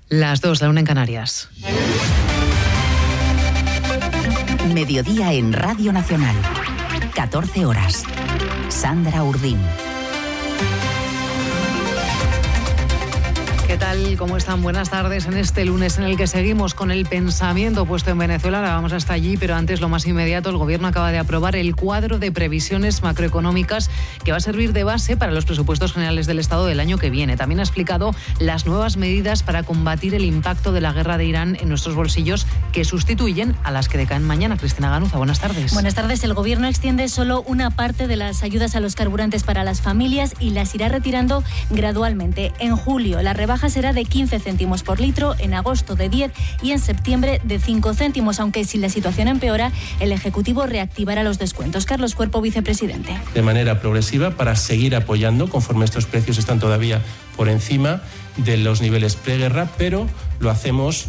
Las 2, la 1 en Canarias. Mediodía en Radio Nacional. 14 horas. Sandra Urdín. ¿Qué tal? ¿Cómo están? Buenas tardes en este lunes en el que seguimos con el pensamiento puesto en Venezuela. Ahora vamos hasta allí, pero antes lo más inmediato, el Gobierno acaba de aprobar el cuadro de previsiones macroeconómicas que va a servir de base para los presupuestos generales del Estado del año que viene. También ha explicado las nuevas medidas para combatir el impacto de la guerra de Irán en nuestros bolsillos, que sustituyen a las que decaen mañana. Cristina Ganuza, buenas tardes. Buenas tardes. El Gobierno extiende solo una parte de las ayudas a los carburantes para las familias y las irá retirando gradualmente. En julio, la rebaja será de 15 céntimos por litro, en agosto de 10 y en septiembre de 5 céntimos, aunque si la situación empeora, el Ejecutivo reactivará los descuentos. Carlos Cuerpo, vicepresidente. De manera progresiva para seguir apoyando conforme estos precios están todavía por encima de los niveles preguerra, pero lo hacemos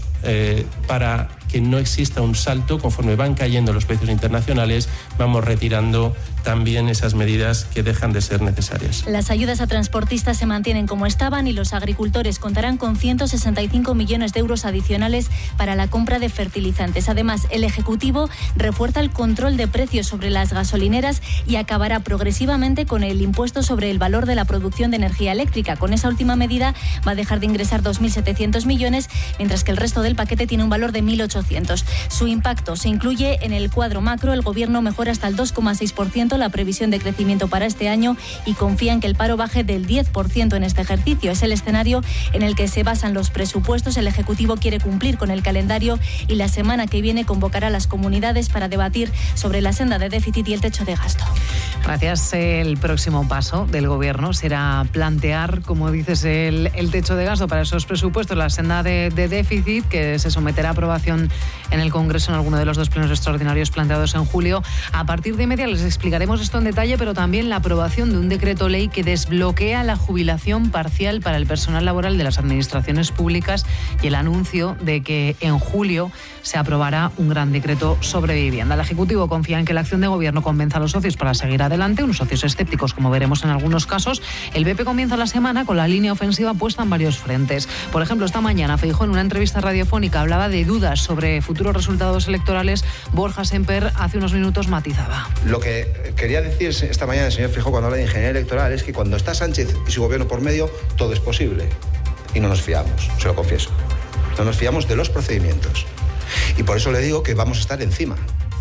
para que no exista un salto. Conforme van cayendo los precios internacionales, vamos retirando también esas medidas que dejan de ser necesarias. Las ayudas a transportistas se mantienen como estaban y los agricultores contarán con 165 millones de euros adicionales para la compra de fertilizantes. Además, el Ejecutivo refuerza el control de precios sobre las gasolineras y acabará progresivamente con el impuesto sobre el valor de la producción de energía eléctrica. Con esa última medida va a dejar de ingresar 2.700 millones, mientras que el resto del paquete tiene un valor de 1.800. Su impacto se incluye en el cuadro macro. El Gobierno mejora hasta el 2,6% la previsión de crecimiento para este año y confía en que el paro baje del 10% en este ejercicio. Es el escenario en el que se basan los presupuestos. El Ejecutivo quiere cumplir con el calendario y la semana que viene convocará a las comunidades para debatir sobre la senda de déficit y el techo de gasto. Gracias. El próximo paso del Gobierno será plantear, como dices, el techo de gasto para esos presupuestos, la senda de déficit, que se someterá a aprobación en el Congreso en alguno de los 2 plenos extraordinarios planteados en julio. A partir de media les explicaremos esto en detalle, pero también la aprobación de un decreto ley que desbloquea la jubilación parcial para el personal laboral de las administraciones públicas y el anuncio de que en julio se aprobará un gran decreto sobre vivienda. El Ejecutivo confía en que la acción de Gobierno convenza a los socios para seguir adelante, unos socios escépticos, como veremos en algunos casos. El PP comienza la semana con la línea ofensiva puesta en varios frentes. Por ejemplo, esta mañana Feijóo, en una entrevista radiofónica, hablaba de dudas sobre futuros resultados electorales. Borja Semper hace unos minutos matizaba. Lo que quería decir esta mañana el señor Feijóo cuando habla de ingeniería electoral es que cuando está Sánchez y su gobierno por medio, todo es posible. Y no nos fiamos, se lo confieso. No nos fiamos de los procedimientos. Y por eso le digo que vamos a estar encima.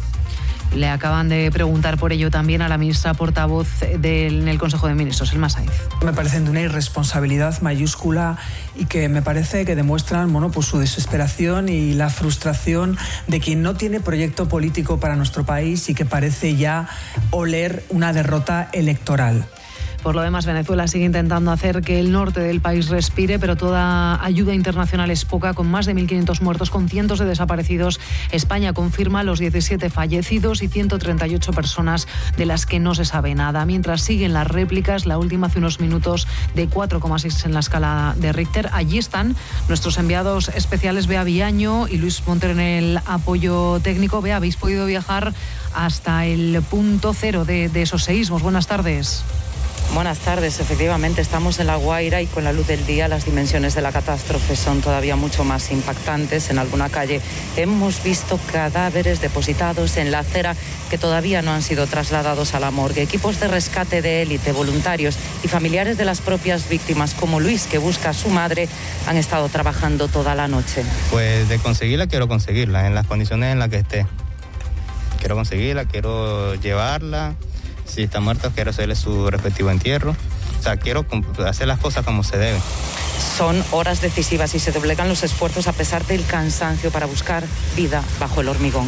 Le acaban de preguntar por ello también a la ministra portavoz en el Consejo de Ministros, Elma Sainz. Me parecen de una irresponsabilidad mayúscula y que me parece que demuestran pues su desesperación y la frustración de quien no tiene proyecto político para nuestro país y que parece ya oler una derrota electoral. Por lo demás, Venezuela sigue intentando hacer que el norte del país respire, pero toda ayuda internacional es poca, con más de 1.500 muertos, con cientos de desaparecidos. España confirma los 17 fallecidos y 138 personas de las que no se sabe nada. Mientras siguen las réplicas, la última hace unos minutos de 4,6 en la escala de Richter. Allí están nuestros enviados especiales Bea Villaño y Luis Montero en el apoyo técnico. Bea, habéis podido viajar hasta el punto cero de esos seísmos. Buenas tardes. Buenas tardes. Efectivamente, estamos en La Guaira y con la luz del día las dimensiones de la catástrofe son todavía mucho más impactantes. En alguna calle hemos visto cadáveres depositados en la acera que todavía no han sido trasladados a la morgue. Equipos de rescate de élite, voluntarios y familiares de las propias víctimas, como Luis, que busca a su madre, han estado trabajando toda la noche. Pues de conseguirla, quiero conseguirla en las condiciones en las que esté. Quiero conseguirla, quiero llevarla. Si está muerta, quiero hacerle su respectivo entierro. O sea, quiero hacer las cosas como se deben. Son horas decisivas y se doblegan los esfuerzos a pesar del cansancio para buscar vida bajo el hormigón.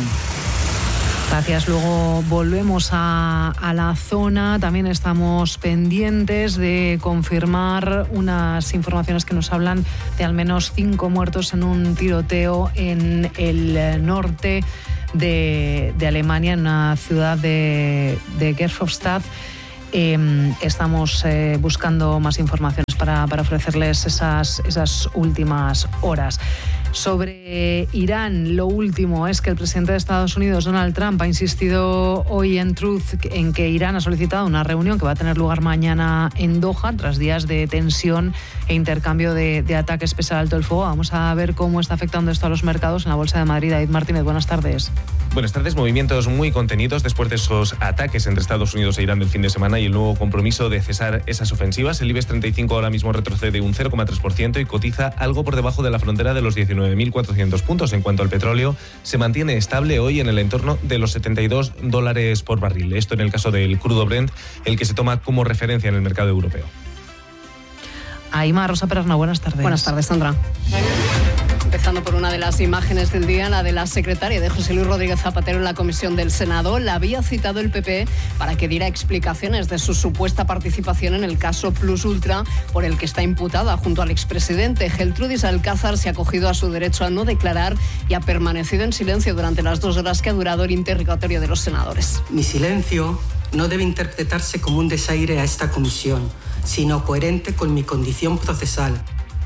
Gracias. Luego volvemos a la zona. También estamos pendientes de confirmar unas informaciones que nos hablan de al menos 5 muertos en un tiroteo en el norte de Alemania, en una ciudad de Gerolstein. Estamos buscando más informaciones para ofrecerles esas últimas horas. Sobre Irán, lo último es que el presidente de Estados Unidos, Donald Trump, ha insistido hoy en Truth en que Irán ha solicitado una reunión que va a tener lugar mañana en Doha, tras días de tensión e intercambio de ataques pese al alto el fuego. Vamos a ver cómo está afectando esto a los mercados en la Bolsa de Madrid. David Martínez, buenas tardes. Buenas tardes. Movimientos muy contenidos después de esos ataques entre Estados Unidos e Irán del fin de semana y el nuevo compromiso de cesar esas ofensivas. El IBEX 35 ahora mismo retrocede un 0,3% y cotiza algo por debajo de la frontera de los 19.400 puntos. En cuanto al petróleo, se mantiene estable hoy en el entorno de los $72 por barril. Esto en el caso del crudo Brent, el que se toma como referencia en el mercado europeo. Aima Rosa Perarna, buenas tardes. Buenas tardes, Sandra. Empezando por una de las imágenes del día, la de la secretaria de José Luis Rodríguez Zapatero en la comisión del Senado. La había citado el PP para que diera explicaciones de su supuesta participación en el caso Plus Ultra, por el que está imputada junto al expresidente. Geltrudis Alcázar se ha acogido a su derecho a no declarar y ha permanecido en silencio durante las 2 horas que ha durado el interrogatorio de los senadores. Mi silencio no debe interpretarse como un desaire a esta comisión, sino coherente con mi condición procesal.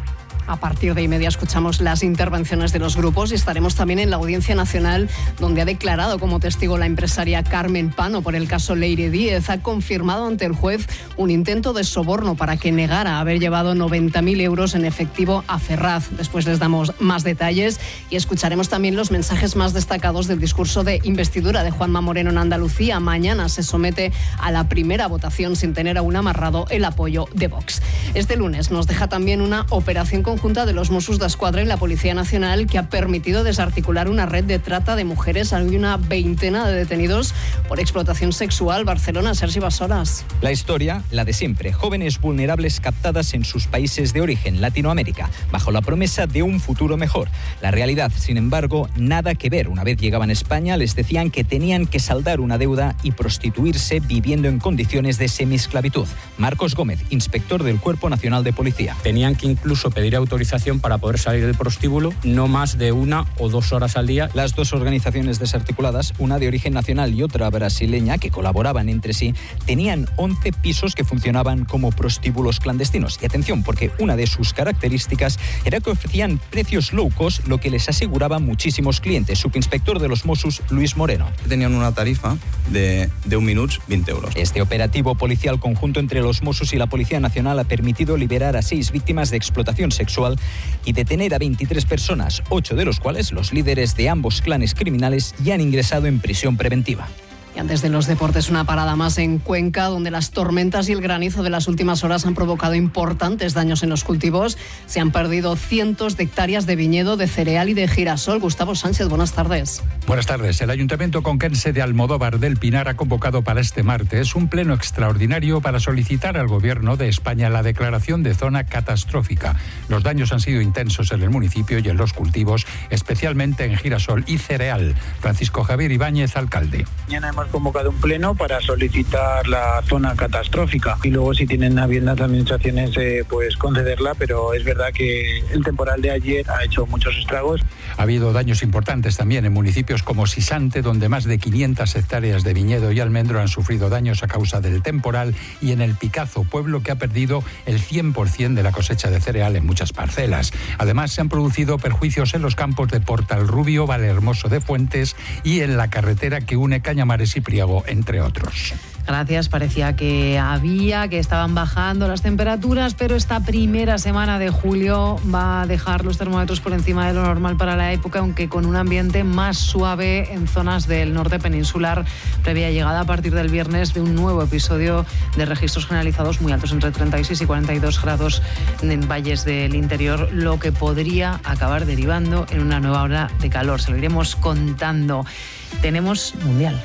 A partir de 1:30 escuchamos las intervenciones de los grupos y estaremos también en la Audiencia Nacional, donde ha declarado como testigo la empresaria Carmen Pano por el caso Leire Díez. Ha confirmado ante el juez un intento de soborno para que negara haber llevado 90.000 euros en efectivo a Ferraz. Después les damos más detalles y escucharemos también los mensajes más destacados del discurso de investidura de Juanma Moreno en Andalucía. Mañana se somete a la primera votación sin tener aún amarrado el apoyo de Vox. Este lunes nos deja también una operación conjunta de los Mossos d'Esquadra y la Policía Nacional que ha permitido desarticular una red de trata de mujeres. Hay una veintena de detenidos por explotación sexual. Barcelona, Sergi Basoras. La historia, la de siempre. Jóvenes vulnerables captadas en sus países de origen, Latinoamérica, bajo la promesa de un futuro mejor. La realidad, sin embargo, nada que ver. Una vez llegaban a España, les decían que tenían que saldar una deuda y prostituirse viviendo en condiciones de semiesclavitud. Marcos Gómez, inspector del Cuerpo Nacional de Policía. Tenían que incluso pedir autorización para poder salir del prostíbulo, no más de 1 o 2 horas al día. Las dos organizaciones desarticuladas, una de origen nacional y otra brasileña, que colaboraban entre sí, tenían 11 pisos que funcionaban como prostíbulos clandestinos. Y atención, porque una de sus características era que ofrecían precios low cost, lo que les aseguraba muchísimos clientes. Subinspector de los Mossos, Luis Moreno. Tenían una tarifa de 1 minuto, 20 euros. Este operativo policial conjunto entre los Mossos y la Policía Nacional ha permitido liberar a 6 víctimas de explotación sexual y detener a 23 personas, 8 de los cuales los líderes de ambos clanes criminales ya han ingresado en prisión preventiva. Y antes de los deportes, una parada más en Cuenca, donde las tormentas y el granizo de las últimas horas han provocado importantes daños en los cultivos. Se han perdido cientos de hectáreas de viñedo, de cereal y de girasol. Gustavo Sánchez, buenas tardes. Buenas tardes. El Ayuntamiento conquense de Almodóvar del Pinar ha convocado para este martes un pleno extraordinario para solicitar al Gobierno de España la declaración de zona catastrófica. Los daños han sido intensos en el municipio y en los cultivos, especialmente en girasol y cereal. Francisco Javier Ibáñez, alcalde. Mañana hemos convocado un pleno para solicitar la zona catastrófica y luego si tienen a bien las administraciones pues concederla, pero es verdad que el temporal de ayer ha hecho muchos estragos. Ha habido daños importantes también en municipios como Sisante, donde más de 500 hectáreas de viñedo y almendro han sufrido daños a causa del temporal, y en El Picazo, pueblo que ha perdido el 100% de la cosecha de cereal en muchas parcelas. Además, se han producido perjuicios en los campos de Portalrubio, Valhermoso de Fuentes y en la carretera que une Cañamares y Priego, entre otros. Gracias. Parecía que estaban bajando las temperaturas, pero esta primera semana de julio va a dejar los termómetros por encima de lo normal para la época, aunque con un ambiente más suave en zonas del norte peninsular, previa llegada a partir del viernes de un nuevo episodio de registros generalizados muy altos, entre 36 y 42 grados en valles del interior, lo que podría acabar derivando en una nueva ola de calor. Se lo iremos contando. Tenemos Mundial.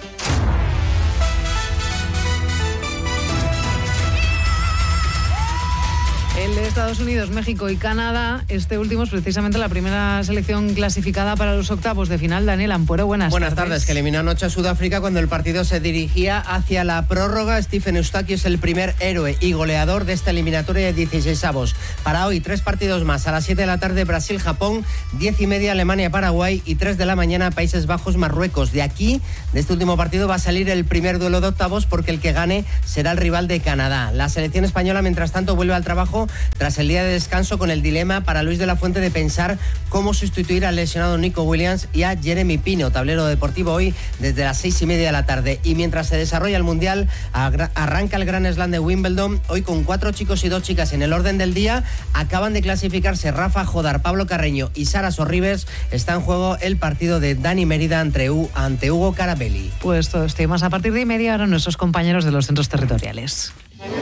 El de Estados Unidos, México y Canadá, este último es precisamente la primera selección clasificada para los octavos de final. Daniel Ampuero, buenas tardes. Que eliminó anoche a Sudáfrica cuando el partido se dirigía hacia la prórroga. Stephen Eustaquio es el primer héroe y goleador de esta eliminatoria de 16avos. Para hoy, 3 partidos más. A las 7 de la tarde, Brasil-Japón, 10:30 Alemania-Paraguay y 3 de la mañana Países Bajos-Marruecos. De aquí, de este último partido, va a salir el primer duelo de octavos, porque el que gane será el rival de Canadá. La selección española, mientras tanto, vuelve al trabajo tras el día de descanso, con el dilema para Luis de la Fuente de pensar cómo sustituir al lesionado Nico Williams y a Jeremy Pino. Tablero deportivo hoy desde las 6:30 de la tarde. Y mientras se desarrolla el Mundial, arranca el Grand Slam de Wimbledon, hoy con 4 chicos y 2 chicas en el orden del día. Acaban de clasificarse Rafa Jodar, Pablo Carreño y Sara Sorribes. Está en juego el partido de Dani Mérida ante Hugo Carabelli. Pues todo esto y más a partir de 1:30 ahora nuestros compañeros de los centros territoriales.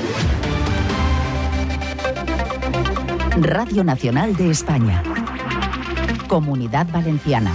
Radio Nacional de España. Comunidad Valenciana.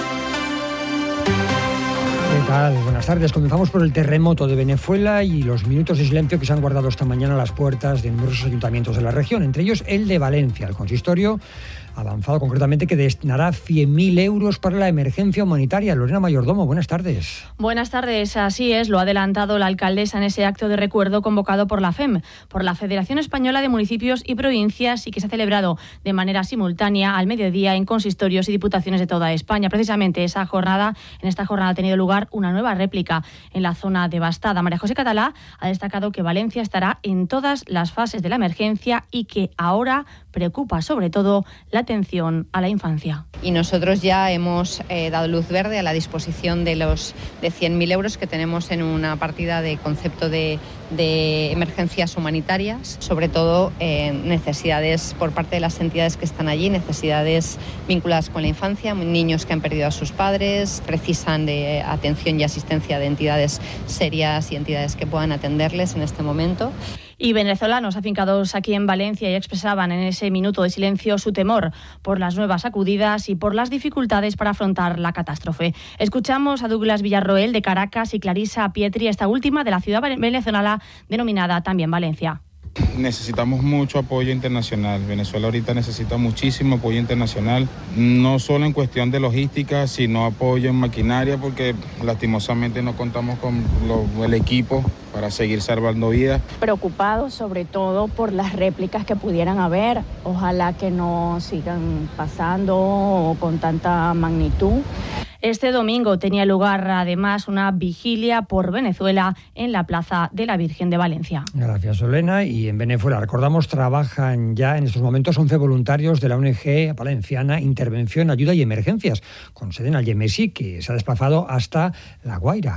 ¿Qué tal? Buenas tardes. Comenzamos por el terremoto de Venezuela y los minutos de silencio que se han guardado esta mañana a las puertas de numerosos ayuntamientos de la región, entre ellos el de Valencia. El consistorio ha avanzado concretamente que destinará 100.000 euros para la emergencia humanitaria. Lorena Mayordomo, buenas tardes. Buenas tardes, así es, lo ha adelantado la alcaldesa en ese acto de recuerdo convocado por la FEM, por la Federación Española de Municipios y Provincias, y que se ha celebrado de manera simultánea al mediodía en consistorios y diputaciones de toda España. Precisamente en esta jornada ha tenido lugar una nueva réplica en la zona devastada. María José Catalá ha destacado que Valencia estará en todas las fases de la emergencia y que ahora preocupa sobre todo la atención a la infancia. Y nosotros ya hemos dado luz verde a la disposición de 100.000 euros que tenemos en una partida de concepto de emergencias humanitarias, sobre todo necesidades por parte de las entidades que están allí, necesidades vinculadas con la infancia, niños que han perdido a sus padres, precisan de atención y asistencia de entidades serias y entidades que puedan atenderles en este momento. Y venezolanos afincados aquí en Valencia ya expresaban en ese minuto de silencio su temor por las nuevas sacudidas y por las dificultades para afrontar la catástrofe. Escuchamos a Douglas Villarroel de Caracas y Clarisa Pietri, esta última de la ciudad venezolana denominada también Valencia. Necesitamos mucho apoyo internacional. Venezuela ahorita necesita muchísimo apoyo internacional, no solo en cuestión de logística, sino apoyo en maquinaria, porque lastimosamente no contamos con el equipo para seguir salvando vidas. Preocupados sobre todo por las réplicas que pudieran haber. Ojalá que no sigan pasando con tanta magnitud. Este domingo tenía lugar además una vigilia por Venezuela en la Plaza de la Virgen de Valencia. Gracias, Olena. Y en Venezuela, recordamos, trabajan ya en estos momentos 11 voluntarios de la ONG valenciana Intervención, Ayuda y Emergencias, con sede en Algemesí, que se ha desplazado hasta La Guaira.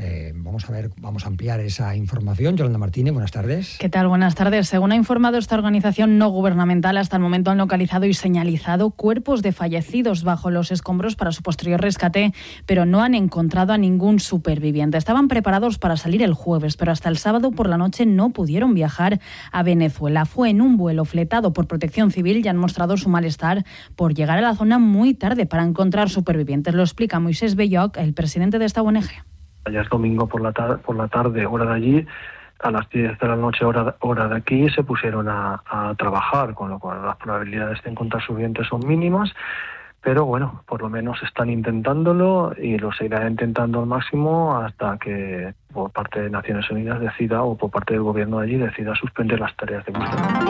Vamos a ampliar esa información. Yolanda Martínez, buenas tardes. ¿Qué tal? Buenas tardes. Según ha informado esta organización no gubernamental, hasta el momento han localizado y señalizado cuerpos de fallecidos bajo los escombros para su posterior rescate, pero no han encontrado a ningún superviviente. Estaban preparados para salir el jueves, pero hasta el sábado por la noche no pudieron viajar a Venezuela. Fue en un vuelo fletado por Protección Civil y han mostrado su malestar por llegar a la zona muy tarde para encontrar supervivientes. Lo explica Moisés Belloc, el presidente de esta ONG. Ya es domingo por la tarde, hora de allí, a las 10 de la noche, hora de aquí, se pusieron a trabajar, con lo cual las probabilidades de encontrar supervivientes son mínimas, pero bueno, por lo menos están intentándolo y lo seguirán intentando al máximo hasta que por parte de Naciones Unidas decida, o por parte del gobierno de allí, decida suspender las tareas de búsqueda.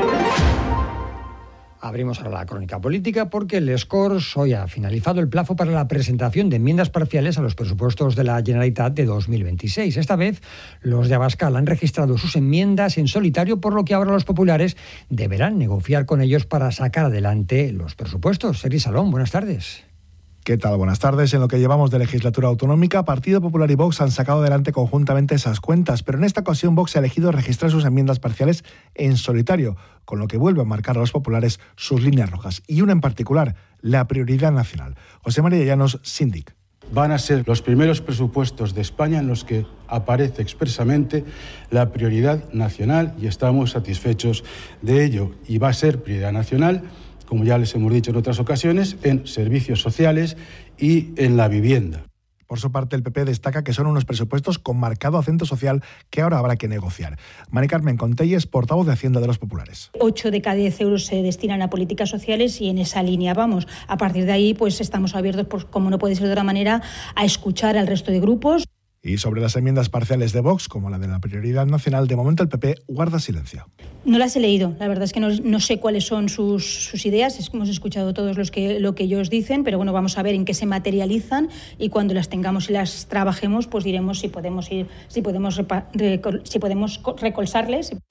Abrimos ahora la crónica política porque el Corts hoy ha finalizado el plazo para la presentación de enmiendas parciales a los presupuestos de la Generalitat de 2026. Esta vez los de Abascal han registrado sus enmiendas en solitario, por lo que ahora los populares deberán negociar con ellos para sacar adelante los presupuestos. Sergi Salón, buenas tardes. ¿Qué tal? Buenas tardes. En lo que llevamos de legislatura autonómica, Partido Popular y Vox han sacado adelante conjuntamente esas cuentas, pero en esta ocasión Vox ha elegido registrar sus enmiendas parciales en solitario, con lo que vuelve a marcar a los populares sus líneas rojas, y una en particular, la prioridad nacional. José María Llanos, Síndic. Van a ser los primeros presupuestos de España en los que aparece expresamente la prioridad nacional y estamos satisfechos de ello. Y va a ser prioridad nacional, como ya les hemos dicho en otras ocasiones, en servicios sociales y en la vivienda. Por su parte, el PP destaca que son unos presupuestos con marcado acento social que ahora habrá que negociar. Mari Carmen Contelles, portavoz de Hacienda de los Populares. 8 de cada 10 euros se destinan a políticas sociales y en esa línea vamos. A partir de ahí, pues estamos abiertos, como no puede ser de otra manera, a escuchar al resto de grupos. Y sobre las enmiendas parciales de Vox, como la de la prioridad nacional, de momento el PP guarda silencio. No las he leído, la verdad es que no sé cuáles son sus ideas, hemos escuchado todos lo que ellos dicen, pero bueno, vamos a ver en qué se materializan y cuando las tengamos y las trabajemos, pues diremos si podemos recolzarles.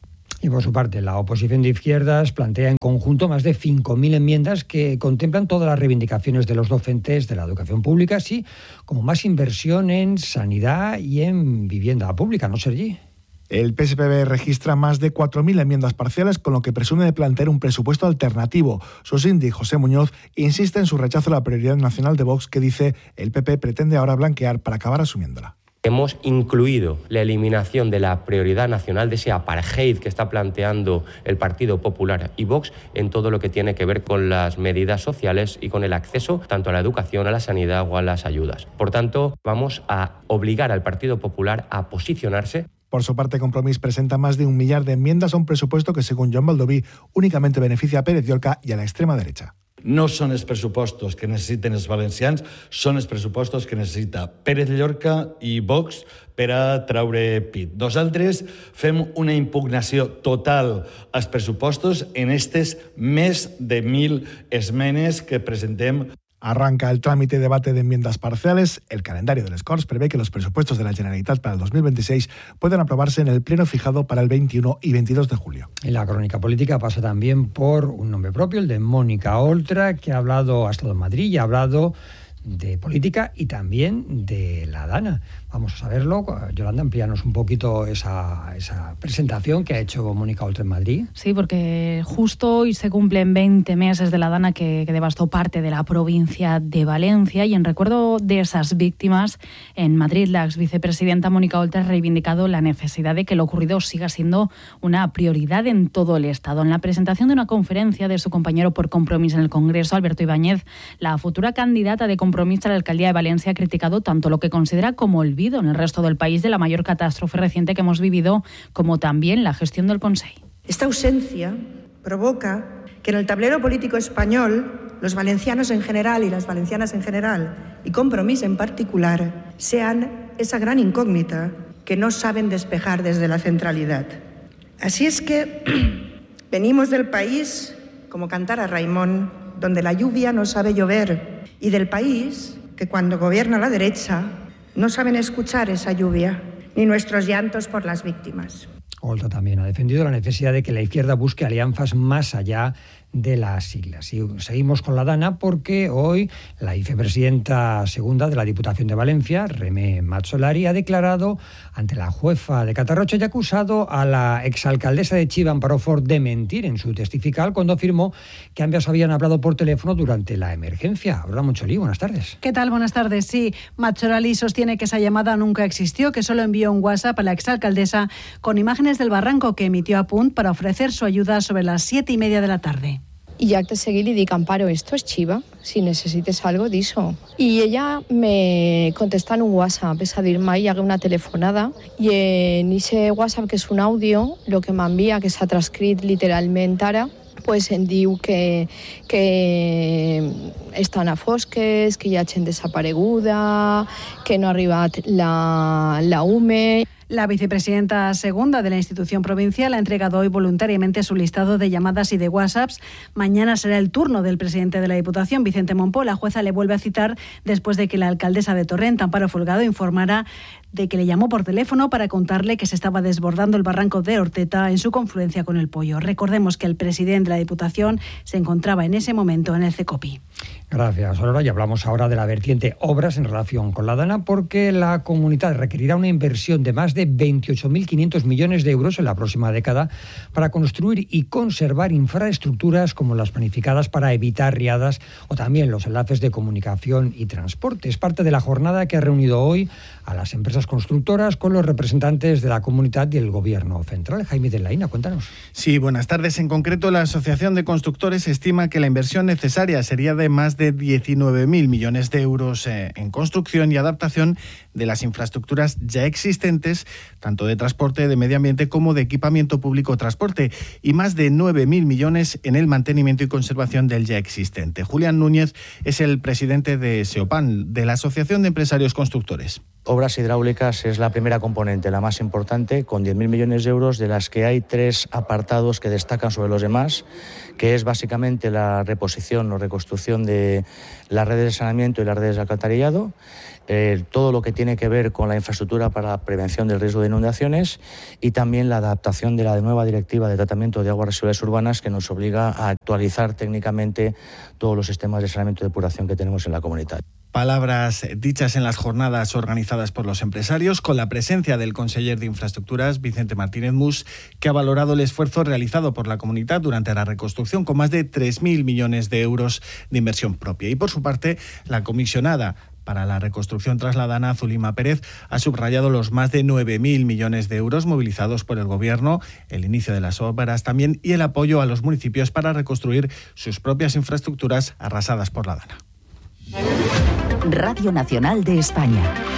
Y por su parte, la oposición de izquierdas plantea en conjunto más de 5.000 enmiendas que contemplan todas las reivindicaciones de los docentes de la educación pública, así como más inversión en sanidad y en vivienda pública, ¿no, Sergi? El PSPB registra más de 4.000 enmiendas parciales, con lo que presume de plantear un presupuesto alternativo. Su síndic, José Muñoz, insiste en su rechazo a la prioridad nacional de Vox, que dice el PP pretende ahora blanquear para acabar asumiéndola. Hemos incluido la eliminación de la prioridad nacional, de ese apartheid que está planteando el Partido Popular y Vox en todo lo que tiene que ver con las medidas sociales y con el acceso tanto a la educación, a la sanidad o a las ayudas. Por tanto, vamos a obligar al Partido Popular a posicionarse. Por su parte, Compromís presenta más de 1 millar de enmiendas a un presupuesto que, según Joan Baldoví, únicamente beneficia a Pérez Llorca i a la extrema derecha. No són els pressupostos que necessiten els valencians, són els pressupostos que necessita Pérez Llorca i Vox per a traure pit. Nosaltres fem una impugnació total als pressupostos en aquestes més de 1.000 esmenes que presentem. Arranca el trámite y debate de enmiendas parciales. El calendario de les Corts prevé que los presupuestos de la Generalitat para el 2026 puedan aprobarse en el pleno fijado para el 21 y 22 de julio. En la crónica política pasa también por un nombre propio, el de Mónica Oltra, que ha estado en Madrid y ha hablado de política y también de la Dana. Vamos a saberlo. Yolanda, amplíanos un poquito esa presentación que ha hecho Mónica Oltra en Madrid. Sí, porque justo hoy se cumplen 20 meses de la Dana que devastó parte de la provincia de Valencia, y en recuerdo de esas víctimas, en Madrid la exvicepresidenta Mónica Oltra ha reivindicado la necesidad de que lo ocurrido siga siendo una prioridad en todo el Estado. En la presentación de una conferencia de su compañero por Compromís en el Congreso, Alberto Ibáñez, la futura candidata de Compromís a la alcaldía de Valencia ha criticado tanto lo que considera como olvido en el resto del país de la mayor catástrofe reciente que hemos vivido, como también la gestión del Consell. Esta ausencia provoca que en el tablero político español los valencianos en general y las valencianas en general, y Compromís en particular, sean esa gran incógnita que no saben despejar desde la centralidad. Así es que venimos del país, como cantara Raimón, donde la lluvia no sabe llover, y del país que cuando gobierna la derecha no saben escuchar esa lluvia, ni nuestros llantos por las víctimas. Oltra también ha defendido la necesidad de que la izquierda busque alianzas más allá de las siglas. Y seguimos con la Dana porque hoy la vicepresidenta segunda de la Diputación de Valencia, Remé Mazzolari, ha declarado ante la jueza de Catarrocha y ha acusado a la exalcaldesa de Chiva, Amparo Fort, de mentir en su testifical cuando afirmó que ambas habían hablado por teléfono durante la emergencia. Aurora Moncholí, buenas tardes. ¿Qué tal? Buenas tardes. Sí, Mazzolari sostiene que esa llamada nunca existió, que solo envió un WhatsApp a la exalcaldesa con imágenes del barranco que emitió a Punt para ofrecer su ayuda sobre las 7:30 de la tarde. Y acte seguit li dic, Amparo, esto es Chiva, si necessites algo, diso. Y ella me contesta en un WhatsApp, és a dir, mai hi hagué una telefonada, i en ese WhatsApp, que és un àudio, lo que m'envia, que s'ha transcrit literalment ara, pues em diu que estan a fosques, que hi ha gent desapareguda, que no ha arribat la UME. La vicepresidenta segunda de la institución provincial ha entregado hoy voluntariamente su listado de llamadas y de WhatsApps. Mañana será el turno del presidente de la Diputación, Vicente Mompó. La jueza le vuelve a citar después de que la alcaldesa de Torrent, Amparo Folgado, informara de que le llamó por teléfono para contarle que se estaba desbordando el barranco de Orteta en su confluencia con el Pollo. Recordemos que el presidente de la Diputación se encontraba en ese momento en el CECOPI. Gracias, Aurora. Y hablamos ahora de la vertiente obras en relación con la Dana, porque la comunidad requerirá una inversión de más de 28.500 millones de euros en la próxima década para construir y conservar infraestructuras como las planificadas para evitar riadas o también los enlaces de comunicación y transporte. Es parte de la jornada que ha reunido hoy a las empresas constructoras con los representantes de la comunidad y el gobierno central. Jaime de Laína, cuéntanos. Sí, buenas tardes. En concreto, la Asociación de Constructores estima que la inversión necesaria sería de más de 19.000 millones de euros en construcción y adaptación de las infraestructuras ya existentes, tanto de transporte, de medio ambiente como de equipamiento público transporte, y más de 9.000 millones en el mantenimiento y conservación del ya existente. Julián Núñez es el presidente de SEOPAN, de la Asociación de Empresarios Constructores. Obras hidráulicas es la primera componente, la más importante, con 10.000 millones de euros, de las que hay 3 apartados que destacan sobre los demás, que es básicamente la reposición o reconstrucción de las redes de saneamiento y las redes de alcantarillado, todo lo que tiene que ver con la infraestructura para la prevención del riesgo de inundaciones y también la adaptación de la nueva directiva de tratamiento de aguas residuales urbanas, que nos obliga a actualizar técnicamente todos los sistemas de saneamiento y depuración que tenemos en la comunidad. Palabras dichas en las jornadas organizadas por los empresarios, con la presencia del conseller de Infraestructuras, Vicente Martínez Mus, que ha valorado el esfuerzo realizado por la comunidad durante la reconstrucción, con más de 3.000 millones de euros de inversión propia. Y por su parte, la comisionada para la reconstrucción trasladana, Zulima Pérez, ha subrayado los más de 9.000 millones de euros movilizados por el Gobierno, el inicio de las obras también y el apoyo a los municipios para reconstruir sus propias infraestructuras arrasadas por la Dana. Radio Nacional de España.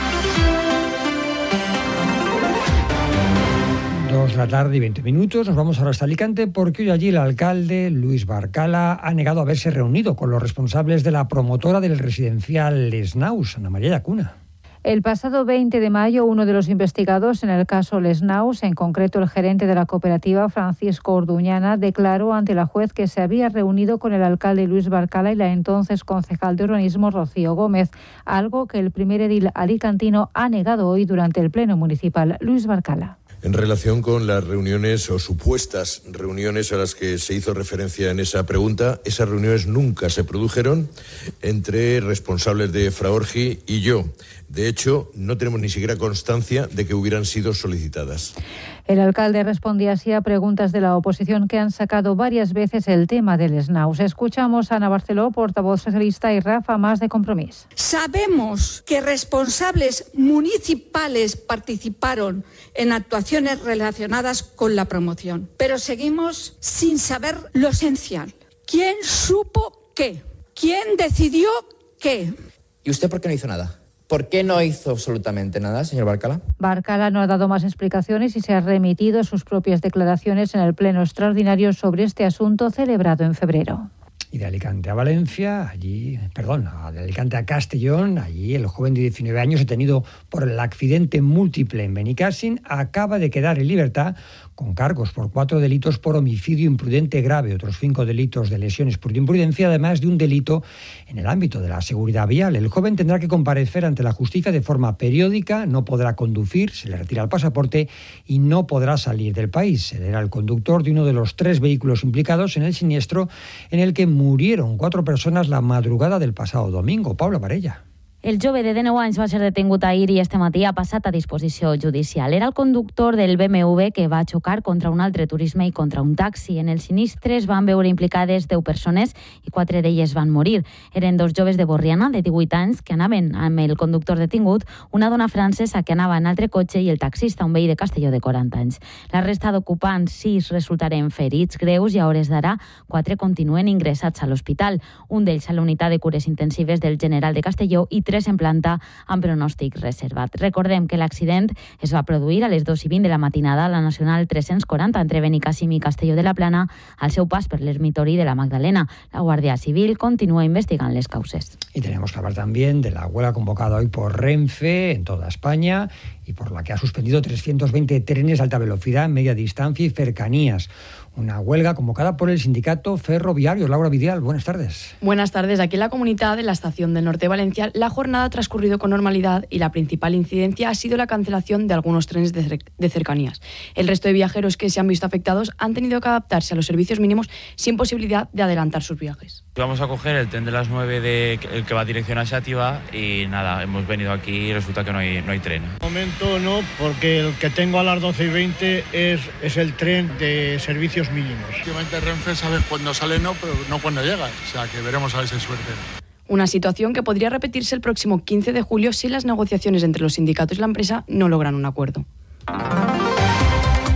2 de la tarde y 20 minutos. Nos vamos ahora hasta Alicante, porque hoy allí el alcalde Luis Barcala ha negado haberse reunido con los responsables de la promotora del residencial Les Naus, Ana María Llacuna. El pasado 20 de mayo, uno de los investigados en el caso Les Naus, en concreto el gerente de la cooperativa, Francisco Orduñana, declaró ante la juez que se había reunido con el alcalde Luis Barcala y la entonces concejal de urbanismo Rocío Gómez, algo que el primer edil alicantino ha negado hoy durante el pleno municipal. Luis Barcala. En relación con las reuniones o supuestas reuniones a las que se hizo referencia en esa pregunta, esas reuniones nunca se produjeron entre responsables de Fraorgi y yo. De hecho, no tenemos ni siquiera constancia de que hubieran sido solicitadas. El alcalde respondía así a preguntas de la oposición que han sacado varias veces el tema del Les Naus. Escuchamos a Ana Barceló, portavoz socialista, y Rafa Mas, de Compromís. Sabemos que responsables municipales participaron en actuaciones relacionadas con la promoción, pero seguimos sin saber lo esencial. ¿Quién supo qué? ¿Quién decidió qué? ¿Y usted por qué no hizo nada? ¿Por qué no hizo absolutamente nada, señor Barcala? Barcala no ha dado más explicaciones y se ha remitido a sus propias declaraciones en el pleno extraordinario sobre este asunto celebrado en febrero. Y de Alicante a Valencia, de Alicante a Castellón, allí el joven de 19 años detenido por el accidente múltiple en Benicàssim acaba de quedar en libertad con cargos por 4 delitos por homicidio imprudente grave, otros 5 delitos de lesiones por imprudencia, además de un delito en el ámbito de la seguridad vial. El joven tendrá que comparecer ante la justicia de forma periódica, no podrá conducir, se le retira el pasaporte y no podrá salir del país. Él era el conductor de uno de los 3 vehículos implicados en el siniestro en el que murieron 4 personas la madrugada del pasado domingo. Paula Parella. El jove de 19 anys va ser detingut ahir i este matí ha passat a disposició judicial. Era el conductor del BMW que va xocar contra un altre turisme i contra un taxi. En el sinistre es van veure implicades 10 persones i 4 d'elles van morir. Eren 2 joves de Borriana, de 18 anys, que anaven amb el conductor detingut, una dona francesa que anava en altre cotxe i el taxista, un veí de Castelló de 40 anys. La resta d'ocupants, 6 resultaren ferits greus i a hores d'ara 4 continuen ingressats a l'hospital. Un d'ells a la unitat de cures intensives del General de Castelló i 3 en planta amb pronòstic reservat. Recordem que l'accident es va produir a les 2:20 de la matinada a la Nacional 340 entre Benicàssim i Castelló de la Plana al seu pas per l'ermitori de la Magdalena. La Guàrdia Civil continua investigant les causes. Y tenemos que hablar también de la huelga convocada hoy por Renfe en toda España y por la que ha suspendido 320 trenes de alta velocidad, media distancia y cercanías. Una huelga convocada por el sindicato ferroviario. Laura Vidial, buenas tardes. Buenas tardes. Aquí en la comunidad de la estación del Norte de Valencia, la jornada ha transcurrido con normalidad y la principal incidencia ha sido la cancelación de algunos trenes de cercanías. El resto de viajeros que se han visto afectados han tenido que adaptarse a los servicios mínimos sin posibilidad de adelantar sus viajes. Vamos a coger el tren de las 9 el que va dirección a Xàtiva y nada, hemos venido aquí y resulta que no hay tren. De momento no, porque el que tengo a las 12:20 es el tren de servicios mínimos. Últimamente Renfe sabes cuándo sale, pero no cuándo llega, o sea que veremos a ver si hay suerte. Una situación que podría repetirse el próximo 15 de julio si las negociaciones entre los sindicatos y la empresa no logran un acuerdo.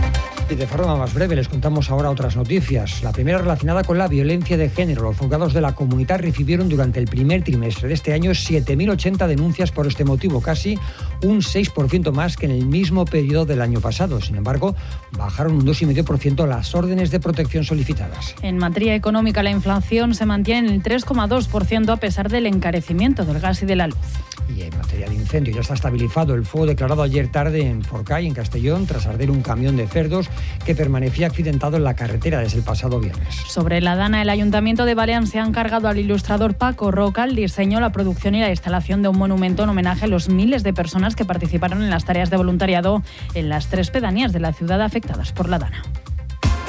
Y de forma más breve les contamos ahora otras noticias. La primera relacionada con la violencia de género. Los juzgados de la Comunidad recibieron durante el primer trimestre de este año 7.080 denuncias por este motivo, casi un 6% más que en el mismo periodo del año pasado. Sin embargo, bajaron un 2,5% las órdenes de protección solicitadas. En materia económica, la inflación se mantiene en el 3,2% a pesar del encarecimiento del gas y de la luz. Y en materia de incendio, ya está estabilizado el fuego declarado ayer tarde en Forcall, en Castellón, tras arder un camión de cerdos que permanecía accidentado en la carretera desde el pasado viernes. Sobre la Dana, el Ayuntamiento de Baleán se ha encargado al ilustrador Paco Roca el diseño, la producción y la instalación de un monumento en homenaje a los miles de personas que participaron en las tareas de voluntariado en las 3 pedanías de la ciudad afectadas por la Dana.